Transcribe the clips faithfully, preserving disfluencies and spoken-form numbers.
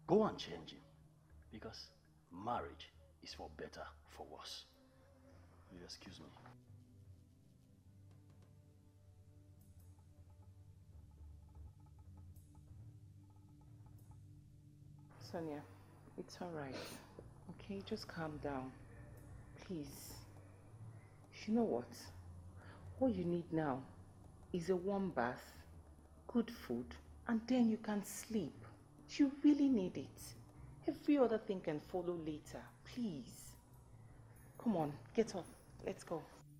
Go and change him. Because marriage is for better, for worse. Will you excuse me? Sonia, it's alright. Okay, just calm down. Please. You know what? What you need now is a warm bath, good food, and then you can sleep. You really need it. Every other thing can follow later. Please. Come on, get up. Let's go.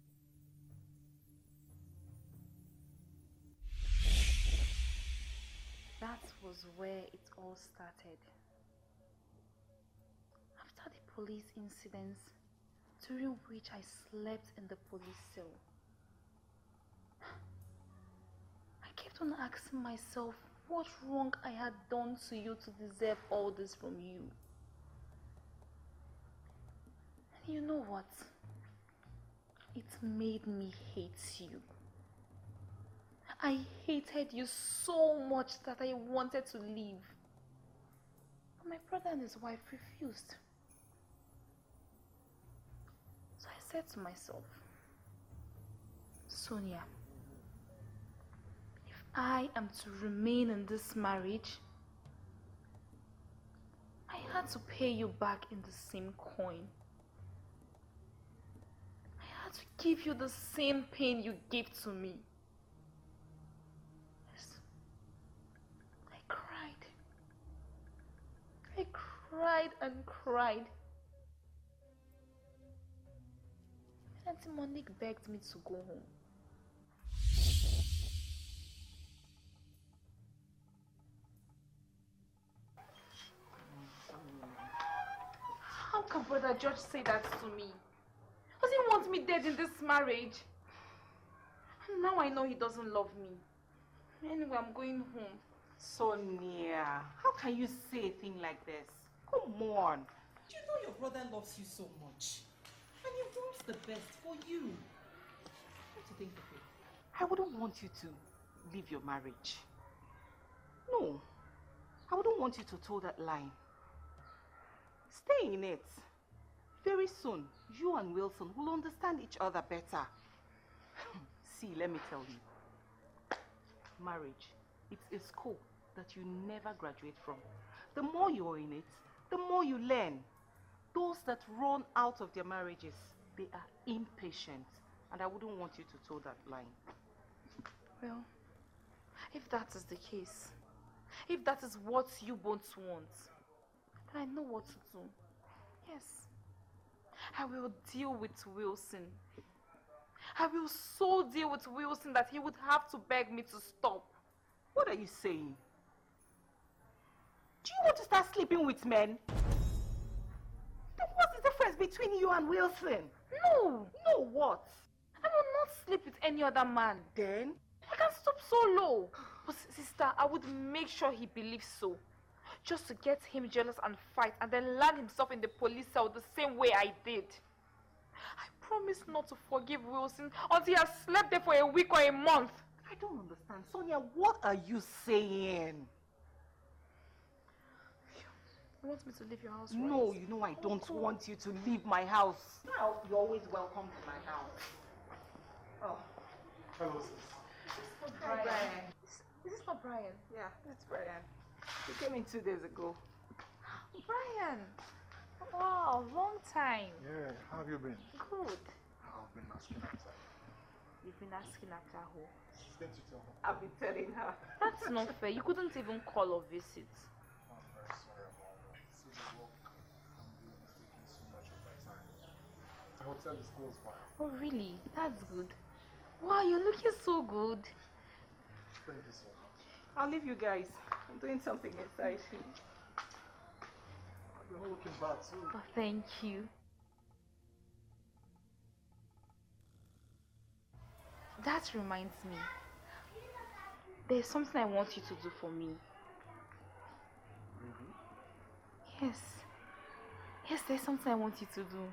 That was where it all started. After the police incidents, during which I slept in the police cell, I kept on asking myself what wrong I had done to you to deserve all this from you. And you know what? It made me hate you. I hated you so much that I wanted to leave. But my brother and his wife refused. So I said to myself, Sonia, if I am to remain in this marriage, I had to pay you back in the same coin. I had to give you the same pain you gave to me. Yes. I cried. I cried and cried. Auntie Monique begged me to go home. How can Brother George say that to me? Does he want me dead in this marriage? Now I know he doesn't love me. Anyway, I'm going home. Sonia, how can you say a thing like this? Come on. Do you know your brother loves you so much? And he wants the best for you. What do you think of it? I wouldn't want you to leave your marriage. No. I wouldn't want you to toe that line. Stay in it. Very soon, you and Wilson will understand each other better. See, let me tell you. Marriage, it's a school that you never graduate from. The more you're in it, the more you learn. Those that run out of their marriages, they are impatient. And I wouldn't want you to toe that line. Well, if that is the case, if that is what you both want, then I know what to do. Yes. I will deal with Wilson. I will so deal with Wilson that he would have to beg me to stop. What are you saying? Do you want to start sleeping with men? Then what's the difference between you and Wilson? No! No what? I will not sleep with any other man. Then? I can't stop so low. But sister, I would make sure he believes so. Just to get him jealous and fight and then land himself in the police cell the same way I did. I promise not to forgive Wilson until he has slept there for a week or a month. I don't understand. Sonia, what are you saying? You want me to leave your house, right? No, you know I don't oh, want you to leave my house. Now, you're always welcome to my house. Oh. Hello, sis. Is this not Brian? Brian. Is, is this not Brian? Yeah, that's Brian. He came in two days ago. Brian! Wow, long time. Yeah, how have you been? Good. I've been asking after. You've been asking after who? She's going to tell her. I've been telling her. That's not fair. You couldn't even call or visit. I'm very sorry about that. See the work I'm doing is taking so much of my time. The hotel is close by. Oh really? That's good. Wow, you're looking so good. Thank you so much. I'll leave you guys. I'm doing something inside. You're not looking bad too. Oh, thank you. That reminds me. There's something I want you to do for me. Really? Yes. Yes, there's something I want you to do.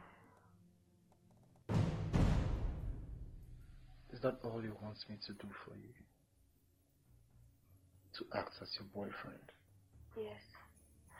Is that all you want me to do for you? To act as your boyfriend? Yes.